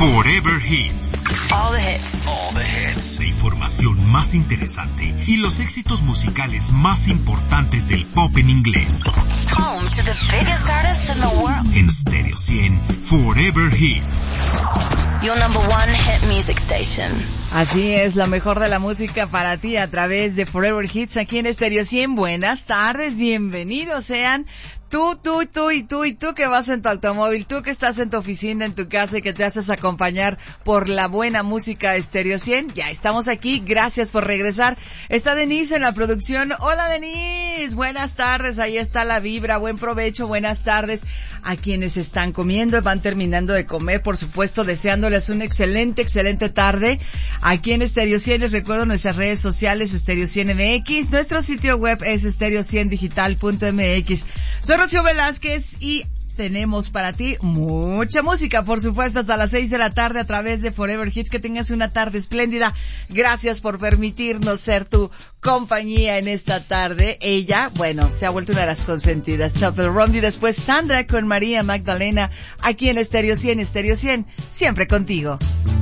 Forever Hits. All the hits. All the hits. La información más interesante y los éxitos musicales más importantes del pop en inglés. Home to the biggest artists in the world. En Stereo 100, Forever Hits. Your number one hit music station. Así es, lo mejor de la música para ti a través de Forever Hits aquí en Stereo 100. Buenas tardes, bienvenidos sean. Tú que vas en tu automóvil, tú que estás en tu oficina, en tu casa y que te haces acompañar por la buena música de Stereo 100. Ya estamos aquí, gracias por regresar. Está Denise en la producción. Hola Denise, buenas tardes, ahí está la vibra, buen provecho, buenas tardes a quienes están comiendo, van terminando de comer, por supuesto, deseándoles una excelente tarde. Aquí en Stereo 100 les recuerdo nuestras redes sociales, Stereo 100 MX, nuestro sitio web es stereo100digital.mx. Soy Rocío Velázquez y tenemos para ti mucha música, por supuesto, hasta las 6 de la tarde a través de Forever Hits. Que tengas una tarde espléndida. Gracias por permitirnos ser tu compañía en esta tarde. Ella, bueno, se ha vuelto una de las consentidas. Chapel Rondi, después Sandra con María Magdalena, aquí en Stereo 100, Stereo 100, siempre contigo.